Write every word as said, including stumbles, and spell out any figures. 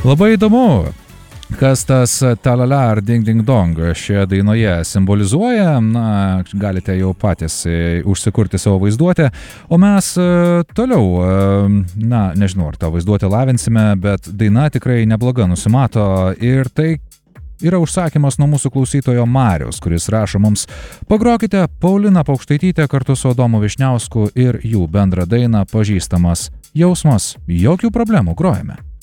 Labai įdomu, kas tas talala ar ding ding dong šioje dainoje simbolizuoja, na, galite jau patys užsikurti savo vaizduotę, o mes toliau, na, nežinau, ar tą vaizduotę lavinsime, bet daina tikrai nebloga nusimato ir tai yra užsakymas nuo mūsų klausytojo Mariaus, kuris rašo mums: pagrokite Pauliną Paukštaitytę kartu su Adomu Vyšniausku ir jų bendrą dainą Pažįstamas jausmas. Jokių problemų, grojame.